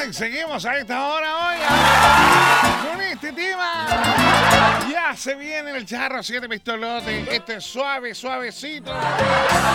Y seguimos a esta hora, oiga, con este tema. Ya se viene el charro 7 pistolotes. Este suave, suavecito.